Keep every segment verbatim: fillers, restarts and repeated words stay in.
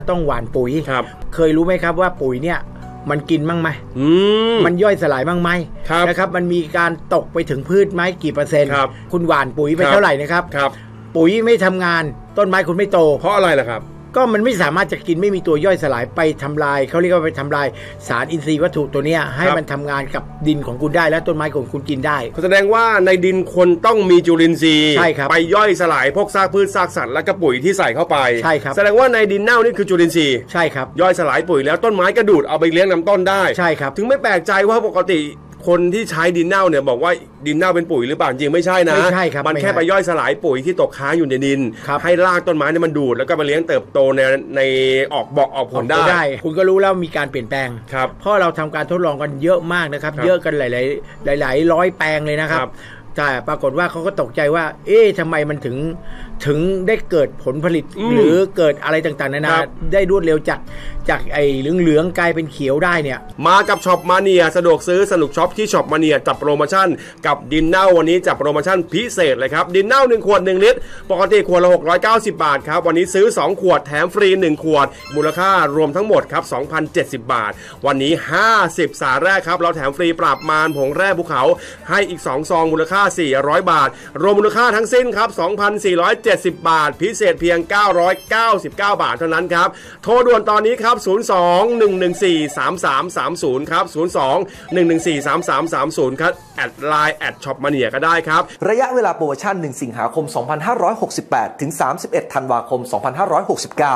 ต้องหว่านปุ๋ยเคยรู้ไหมครับว่าปุ๋ยเนี่ยมันกินบ้างไหมมมันย่อยสลายบ้างไหมนะครับมันมีการตกไปถึงพืชไหมกี่เปอร์เซ็นต์ ค, คุณหว่านปุ๋ยไปเท่าไหร่นะครับปุ๋ยไม่ทำงานต้นไม้คุณไม่โตเพราะอะไรล่ะครับก็มันไม่สามารถจะกินไม่มีตัวย่อยสลายไปทำลายเขาเรียกว่าไปทำลายสารอินทรีย์วัตถุตัวนี้ให้มันทำงานกับดินของคุณได้และต้นไม้ของคุณกินได้แสดงว่าในดินคนต้องมีจุลินทรีย์ไปย่อยสลายพวกซากพืชซากสัตว์และกระปุ๋ยที่ใส่เข้าไปใช่ครับแสดงว่าในดินเน่านี่คือจุลินทรีย์ใช่ครับย่อยสลายปุ๋ยแล้วต้นไม้ก็ดูดเอาไปเลี้ยงลำต้นได้ใช่ครับถึงไม่แปลกใจว่าปกติคนที่ใช้ดินเน่าเนี่ยบอกว่าดินเน่าเป็นปุ๋ยหรือเปล่าจริงไม่ใช่นะไม่ใช่ครับมันแค่ไปย่อยสลายปุ๋ยที่ตกค้างอยู่ในดินให้รากต้นไม้เนี่ยมันดูดแล้วก็มาเลี้ยงเติบโตในในออกบอกออกผลได้คุณก็รู้แล้วมีการเปลี่ยนแปลงเพราะเราทำการทดลองกันเยอะมากนะครับเยอะกันหลายๆหลายๆร้อยแปลงเลยนะครับแต่ปรากฏว่าเขาก็ตกใจว่าเอ๊ะทำไมมันถึงถึงได้เกิดผลผลิตหรือเกิดอะไรต่างๆนานาได้รวดเร็วจากจากไอ้เหลืองๆกลายเป็นเขียวได้เนี่ยมากับช็อปมาเนียสะดวกซื้อสนุกช็อปที่ช็อปมาเนียจับโปรโมชั่นกับดินเน่าวันนี้จับโปรโมชั่นพิเศษเลยครับดินเน่าหนึ่งขวดหนึ่งลิตรปกติขวดละหกร้อยเก้าสิบบาทครับวันนี้ซื้อสองขวดแถมฟรีหนึ่งขวดมูลค่ารวมทั้งหมดครับ สองพันเจ็ดสิบบาทวันนี้ห้าสิบสาแรกครับเราแถมฟรีปราบมารผงแร่ภูเขาให้อีกสองซองมูลค่าสี่ร้อยบาทรวมมูลค่าทั้งสิ้นครับ สองพันสี่ร้อยเจ็ดสิบบาทพิเศษเพียงเก้าร้อยเก้าสิบเก้าบาทเท่านั้นครับโทรด่วนตอนนี้ครับศูนย์ สอง หนึ่ง หนึ่ง สี่ สาม สาม สามศูนย์ครับศูนย์ สอง หนึ่ง หนึ่ง สี่ สาม สาม สามศูนย์ครับแอดไลน์แอดช็อปมาเนียก็ได้ครับระยะเวลาโปรโมชั่นหนึ่งสิงหาคมสองพันห้าร้อยหกสิบแปดถึงสามสิบเอ็ดธันวาคมสองพันห้าร้อยหกสิบเก้า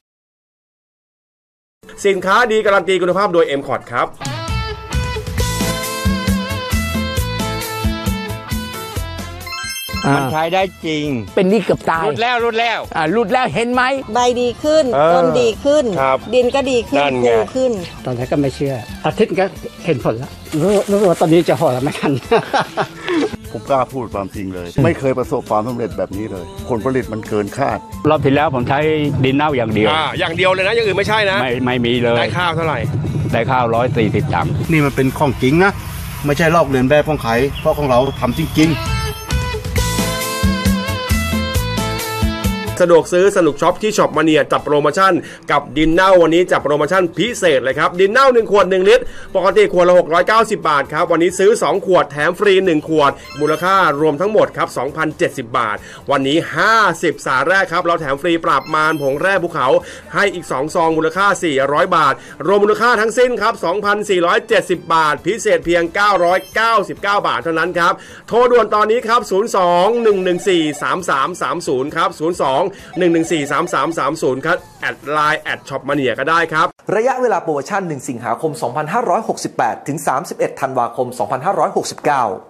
สินค้าดีการันตีคุณภาพโดย เอ็ม คอร์ด ครับมันใช้ได้จริงเป็นนี่เกือบตายรุดแล้วรุดแล้วอ่ารุดแล้วเห็นไหมใบดีขึ้นต้นดีขึ้นดินก็ดีขึ้นฟูขึ้นตอนแรกก็ไม่เชื่ออาทิตย์ก็เห็นผลแล้วรู้รู้ว่าตอนนี้จะห่อแล้วไม่ทันผมกล้าพูดความจริงเลยไม่เคยประสบความสำเร็จแบบนี้เลยผลผลิตมันเกินคาดรอบที่แล้วผมใช้ดินเน่าอย่างเดียวอ่าอย่างเดียวเลยนะอย่างอื่นไม่ใช่นะไม่ไม่มีเลยได้ข้าวเท่าไหร่ได้ข้าวร้อยสี่สิบตังค์นี่มันเป็นของจริงนะไม่ใช่ลอกเลียนแบบของใครเพราะของเราทำจริงๆสะดวกซื้อสนุกช็อปที่ช็อปมาเนียจับโปรโมชั่นกับดินเน่าวันนี้จับโปรโมชั่นพิเศษเลยครับดินเน่าหนึ่งขวดหนึ่งลิตรปกติขวดละหกร้อยเก้าสิบบาทครับวันนี้ซื้อสองขวดแถมฟรีหนึ่งขวดมูลค่ารวมทั้งหมดครับ สองพันเจ็ดสิบบาทวันนี้ห้าสิบสาแรกครับเราแถมฟรีปราบมารผงแร่ภูเขาให้อีกสองซองมูลค่าสี่ร้อยบาทรวมมูลค่าทั้งสิ้นครับ สองพันสี่ร้อยเจ็ดสิบบาทพิเศษเพียงเก้าร้อยเก้าสิบเก้าบาทเท่านั้นครับโทรด่วนตอนนี้ครับศูนย์ สอง หนึ่ง หนึ่ง สี่ สาม สาม สามศูนย์ครับศูนย์ สอง หนึ่ง หนึ่ง สี่ สาม สาม สามศูนย์ครับแอดไลน์แอดช็อปมาเนียก็ได้ครับระยะเวลาโปรโมชั่นหนึ่งสิงหาคมสองพันห้าร้อยหกสิบแปดถึงสามสิบเอ็ดธันวาคมสองพันห้าร้อยหกสิบเก้า